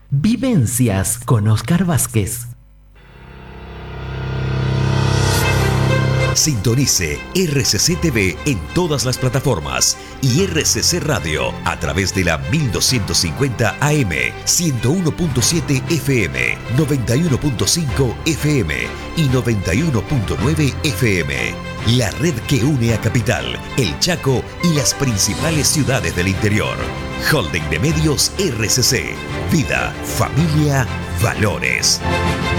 Vivencias con Oscar Vázquez. Sintonice RCC TV en todas las plataformas y RCC Radio a través de la 1250 AM, 101.7 FM, 91.5 FM y 91.9 FM. La red que une a Capital, El Chaco y las principales ciudades del interior. Holding de Medios RCC. Vida, familia, valores.